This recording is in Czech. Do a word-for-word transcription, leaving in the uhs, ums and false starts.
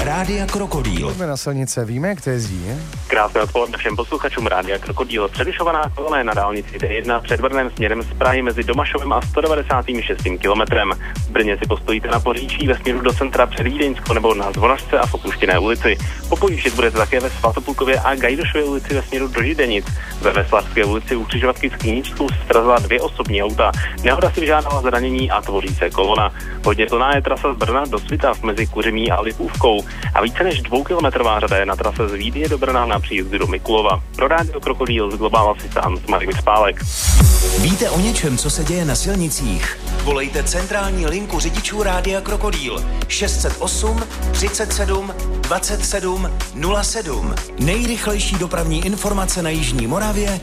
Rádia Krokodýl. Pojďme na silnice, víme, jak to jezdí, je? Krásné odpoledne všem posluchačům Rádia Krokodýl. Převyšovaná kolona na dálnici D jedna před Brnem směrem z Prahy mezi Domašovem a sto devadesát šest kilometrem. V Brně si postojíte na Poříčí ve směru do centra před Vídeňskou nebo na Zvonařce a v Opuštěné ulici. Po Pojíždět budete také ve Svatoplukově a Gajdošově ulici ve směru do Židenic. Ve Veslařské ulici u křižovatky s Knížskou se srazila dvě osobní auta. Nehoda si vyžádala zranění a tvoří se kolona. Hodně plná je trasa z Brna do Svitav mezi Kuřimí a Lipůvkou. A více než dvoukilometrová řada je na trase z Vídně do Brna na příjezdu do Mikulova. Pro Rádio Krokodýl z Global Assistance Marek Spálek. Víte o něčem, co se děje na silnicích? Volejte centrální linku řidičů Rádia Krokodýl šest set osm třicet sedm dvacet sedm nula sedm. Nejrychlejší dopravní informace na jižní Moravě